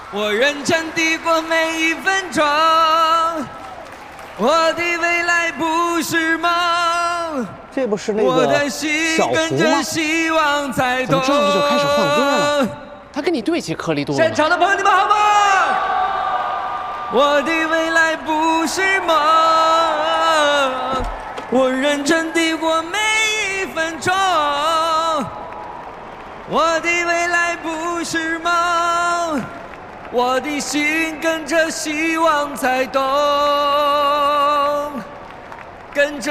我认真地过每一分钟，我的未来不是梦， 这不是那个我的心跟着希望在动。 怎么这样就开始换歌了？他跟你对齐颗粒度了。 现场的朋友，你们好吗？我的未来不是梦，我认真地过每一分钟，我的未来不是梦，我的心跟着希望在动，跟着。